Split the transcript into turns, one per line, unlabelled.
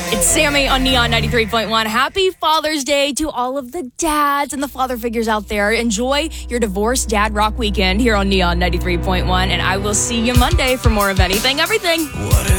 It's Sammy on Neon 93.1. Happy Father's Day to all of the dads and the father figures out there. Enjoy your Divorced Dad Rock weekend here on Neon 93.1. And I will see you Monday for more of Anything, Everything.